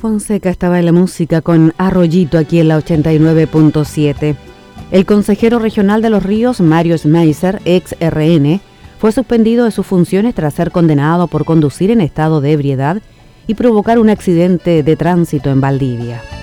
Fonseca estaba en la música con Arroyito aquí en la 89.7. El consejero regional de Los Ríos, Mario Schmeiser, ex RN, fue suspendido de sus funciones tras ser condenado por conducir en estado de ebriedad y provocar un accidente de tránsito en Valdivia.